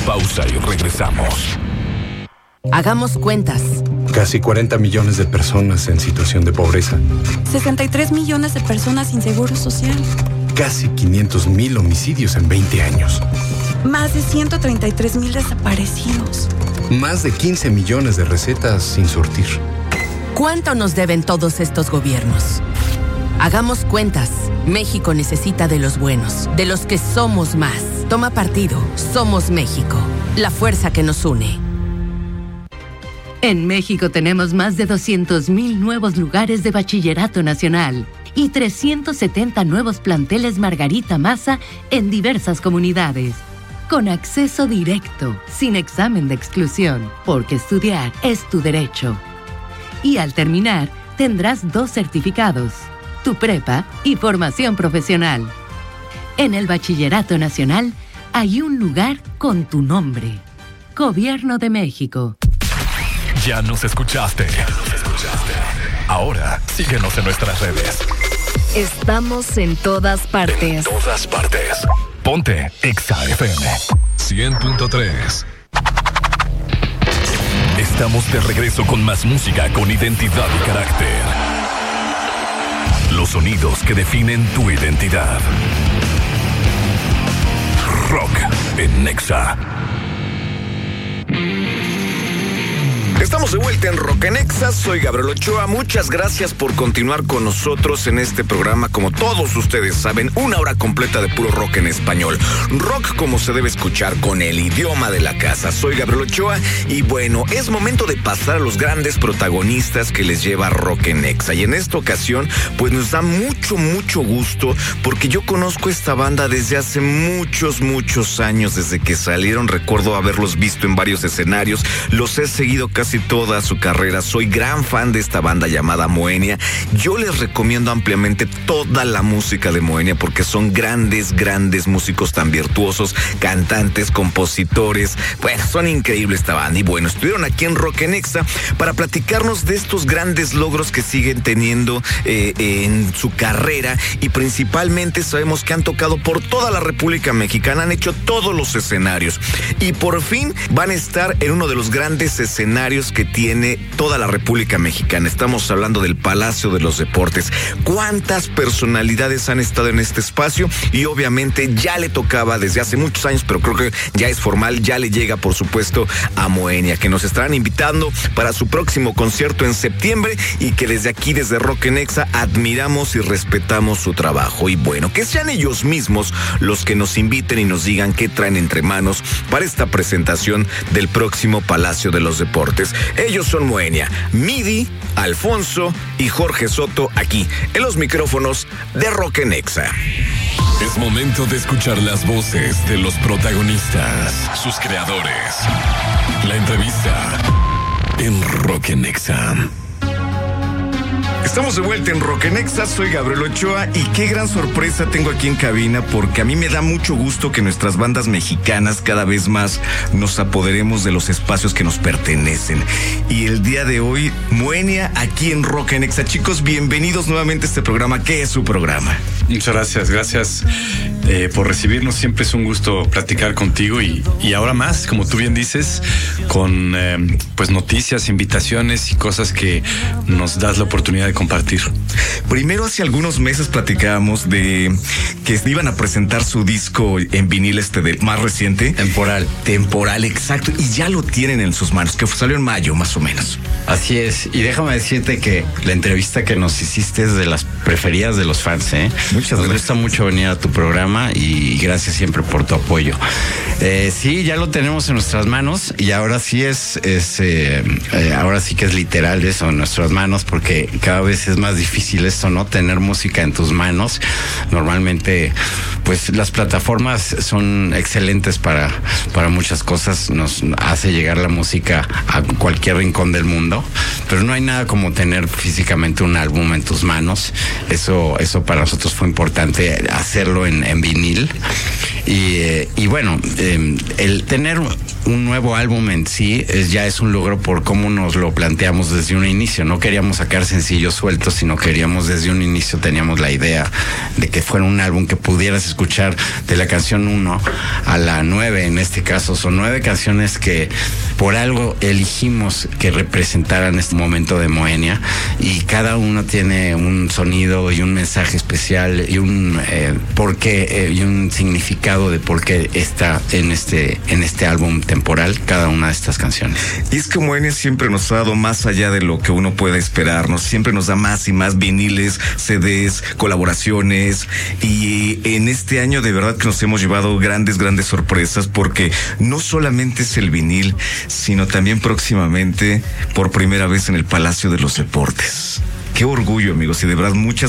pausa y regresamos. Hagamos cuentas. Casi 40 millones de personas en situación de pobreza. 63 millones de personas sin seguro social. Casi 500,000 homicidios en 20 años. Más de 133,000 desaparecidos. Más de 15 millones de recetas sin surtir. ¿Cuánto nos deben todos estos gobiernos? Hagamos cuentas. México necesita de los buenos, de los que somos más. Toma partido. Somos México. La fuerza que nos une. En México tenemos más de 200,000 nuevos lugares de bachillerato nacional y 370 nuevos planteles Margarita Maza en diversas comunidades. Con acceso directo, sin examen de exclusión, porque estudiar es tu derecho. Y al terminar, tendrás 2 certificados, tu prepa y formación profesional. En el Bachillerato Nacional hay un lugar con tu nombre. Gobierno de México. Ya nos escuchaste. Ahora, síguenos en nuestras redes. Estamos en todas partes. Ponte Exa FM 100.3. Estamos de regreso con más música con identidad y carácter. Los sonidos que definen tu identidad. Rock en Exa. Estamos de vuelta en Rock en Exa, soy Gabriel Ochoa, muchas gracias por continuar con nosotros en este programa. Como todos ustedes saben, 1 hora completa de puro rock en español. Rock como se debe escuchar, con el idioma de la casa. Soy Gabriel Ochoa y bueno, es momento de pasar a los grandes protagonistas que les lleva Rock en Exa. Y en esta ocasión, pues nos da mucho gusto, porque yo conozco esta banda desde hace muchos años, desde que salieron. Recuerdo haberlos visto en varios escenarios, los he seguido casi toda su carrera. Soy gran fan de esta banda llamada Moenia. Yo les recomiendo ampliamente toda la música de Moenia porque son grandes músicos tan virtuosos, cantantes, compositores. Bueno, son increíbles esta banda. Y bueno, estuvieron aquí en Rock en Exa para platicarnos de estos grandes logros que siguen teniendo en su carrera, y principalmente sabemos que han tocado por toda la República Mexicana, han hecho todos los escenarios y por fin van a estar en uno de los grandes escenarios que tiene toda la República Mexicana. Estamos hablando del Palacio de los Deportes. ¿Cuántas personalidades han estado en este espacio? Y obviamente ya le tocaba desde hace muchos años, pero creo que ya es formal, ya le llega por supuesto a Moenia, que nos estarán invitando para su próximo concierto en septiembre y que desde aquí, desde Rock en Exa, admiramos y respetamos su trabajo. Y bueno, que sean ellos mismos los que nos inviten y nos digan qué traen entre manos para esta presentación del próximo Palacio de los Deportes. Ellos son Moenia, Midi, Alfonso y Jorge Soto, aquí en los micrófonos de Rock en Exa. Es momento de escuchar las voces de los protagonistas, sus creadores. La entrevista en Rock en Exa. Estamos de vuelta en Rock en Exa, soy Gabriel Ochoa y qué gran sorpresa tengo aquí en cabina, porque a mí me da mucho gusto que nuestras bandas mexicanas cada vez más nos apoderemos de los espacios que nos pertenecen. Y el día de hoy, Moenia aquí en Rock en Exa. Chicos, bienvenidos nuevamente a este programa. ¿Qué es su programa? Muchas gracias por recibirnos. Siempre es un gusto platicar contigo y ahora más, como tú bien dices, con pues noticias, invitaciones y cosas que nos das la oportunidad de compartir. Primero, hace algunos meses platicábamos de que iban a presentar su disco en vinil del más reciente. Temporal, exacto. Y ya lo tienen en sus manos, que salió en mayo, más o menos. Así es. Y déjame decirte que la entrevista que nos hiciste es de las preferidas de los fans, ¿eh? Muchas gracias. Me gusta mucho venir a tu programa y gracias siempre por tu apoyo. Sí, ya lo tenemos en nuestras manos y ahora sí ahora sí que es literal eso, en nuestras manos, porque cada vez es más difícil esto, ¿no? Tener música en tus manos. Normalmente, pues las plataformas son excelentes para muchas cosas. Nos hace llegar la música a cualquier rincón del mundo, pero no hay nada como tener físicamente un álbum en tus manos. Eso para nosotros fue importante, hacerlo en vinil. Y bueno, el tener un nuevo álbum en sí ya es un logro por cómo nos lo planteamos desde un inicio. No queríamos sacar sencillos sueltos, sino queríamos desde un inicio, teníamos la idea de que fuera un álbum que pudieras escuchar de la canción 1 a la 9, en este caso. Son 9 canciones que por algo elegimos que representaran este momento de Moenia, y cada uno tiene un sonido y un mensaje especial y un porqué y un significado de por qué está en este álbum temporal cada una de estas canciones. Y es que Moenia siempre nos ha dado más allá de lo que uno puede esperarnos, siempre nos da más y más viniles, CDs, colaboraciones, y en este año de verdad que nos hemos llevado grandes sorpresas, porque no solamente es el vinil, sino también próximamente por primera vez en el Palacio de los Deportes. Qué orgullo, amigos, y de verdad muchas